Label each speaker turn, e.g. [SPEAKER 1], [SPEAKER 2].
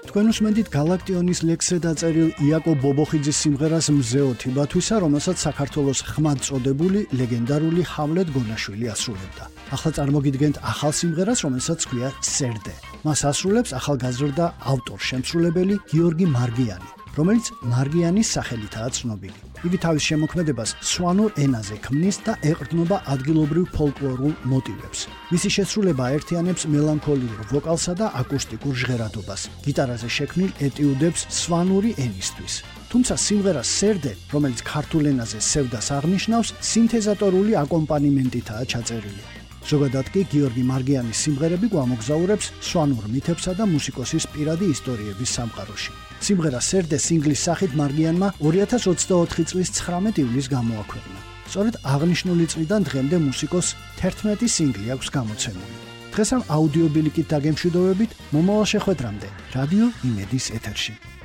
[SPEAKER 1] თქვენ უსმენთ გალაქტიონის ლექსზე დაწერილ იაკობ ბობოხიძის სიმღერას მზეოთი ბათვისა, რომელსაც საქართველოს ხმად წოდებული ლეგენდარული ჰამლეტ გონაშვილი ასრულებდა. ახლა წარმოგიდგენთ ახალ სიმღერას, რომელსაც ჰქვია სერდე. მას ასრულებს ახალგაზრდა ავტორ-შემსრულებელი გიორგი მარგიანი, რომელიც მარგიანის სახელითაა ცნობილი. იგი თავის შემოქმედებას სვანურ ენაზე ქმნის და ეყრდნობა ადგილობრივ ფოლკლორულ მოტივებს. მისი შესრულება აერთიანებს მელანქოლიურ ვოკალსა და აკუსტიკურ ჟღერადობას. გიტარაზე შექმნილ ეტიუდებს სვანური ენისთვის. თუმცა სიმღერას სერდე, რომელიც ქართულ ენაზე სევდას აღნიშნავს, სინთეზატორული აკომპანიმენტითაა ჩაწერილი. ზოგადად კი გიორგი მარგიანის სიმღერები გვამოგზაურებს სვანურ მითებსა და მუსიკოსის პირადი ისტორიების სამყაროში. სიმღერა სერდე სინგლის სახით მარგიანმა 2024 წლის 19 ივლისს გამოაქვეყნა. სწორედ აღნიშნული წლიდან დღემდე მუსიკოსს 11 სინგლი აქვს გამოცემული. დღეს ამ აუდიო ბილიკით დაგემშვიდობებით, მომავალ შეხვედრამდე რადიო იმედის ეთერში.